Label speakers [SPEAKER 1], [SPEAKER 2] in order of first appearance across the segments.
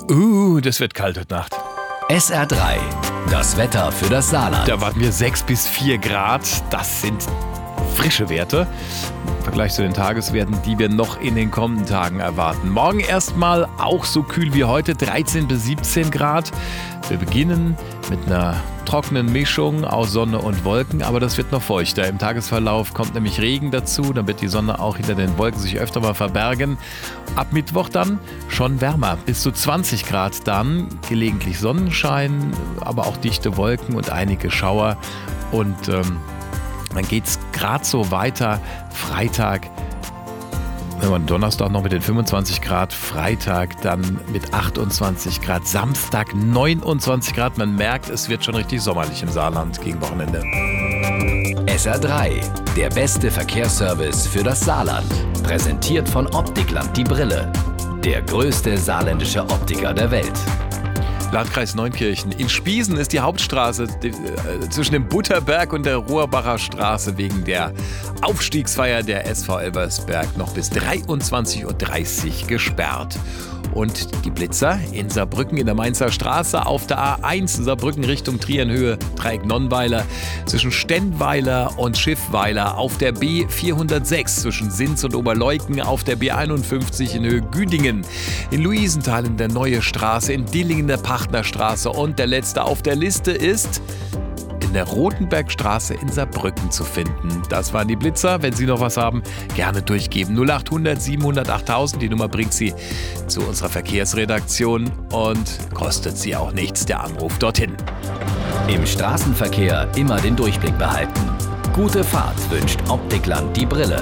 [SPEAKER 1] Das wird kalt heute Nacht.
[SPEAKER 2] SR3, das Wetter für das Saarland.
[SPEAKER 1] Da erwarten wir 6 bis 4 Grad. Das sind frische Werte im Vergleich zu den Tageswerten, die wir noch in den kommenden Tagen erwarten. Morgen erstmal auch so kühl wie heute, 13 bis 17 Grad. Wir beginnen mit einer trockenen Mischung aus Sonne und Wolken, aber das wird noch feuchter. Im Tagesverlauf kommt nämlich Regen dazu, dann wird die Sonne auch hinter den Wolken sich öfter mal verbergen. Ab Mittwoch dann schon wärmer, bis zu 20 Grad dann, gelegentlich Sonnenschein, aber auch dichte Wolken und einige Schauer. Und dann geht es gerade so weiter. Freitag, wenn man Donnerstag noch mit den 25 Grad, Freitag dann mit 28 Grad, Samstag 29 Grad. Man merkt, es wird schon richtig sommerlich im Saarland gegen Wochenende.
[SPEAKER 2] SR3, der beste Verkehrsservice für das Saarland. Präsentiert von Optikland die Brille. Der größte saarländische Optiker der Welt.
[SPEAKER 1] Landkreis Neunkirchen. In Spiesen ist die Hauptstraße zwischen dem Butterberg und der Rohrbacher Straße wegen der Aufstiegsfeier der SV Elversberg noch bis 23:30 Uhr gesperrt. Und die Blitzer in Saarbrücken in der Mainzer Straße auf der A1 Saarbrücken Richtung Trienhöhe, Dreieck Nonnweiler, zwischen Stendweiler und Schiffweiler auf der B406 zwischen Sinz und Oberleuken, auf der B51 in Höhe Güdingen, in Luisenthal in der Neue Straße, in Dillingen der Partnerstraße und der letzte auf der Liste ist in der Rotenbergstraße in Saarbrücken zu finden. Das waren die Blitzer. Wenn Sie noch was haben, gerne durchgeben. 0800 700 8000. Die Nummer bringt Sie zu unserer Verkehrsredaktion und kostet Sie auch nichts, der Anruf dorthin.
[SPEAKER 2] Im Straßenverkehr immer den Durchblick behalten. Gute Fahrt wünscht Optikland die Brille.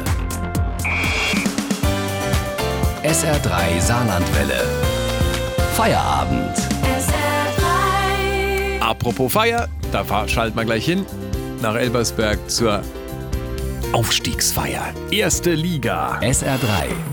[SPEAKER 2] SR3 Saarlandwelle. Feierabend.
[SPEAKER 1] Apropos Feier, da schalten wir gleich hin nach Elversberg zur Aufstiegsfeier. Erste Liga.
[SPEAKER 2] SR3,